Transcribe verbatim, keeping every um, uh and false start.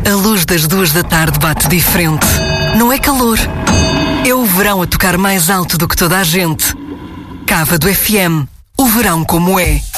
A luz das duas da tarde bate diferente. Não é calor. É o verão a tocar mais alto do que toda a gente. Cava do F M. O verão como é.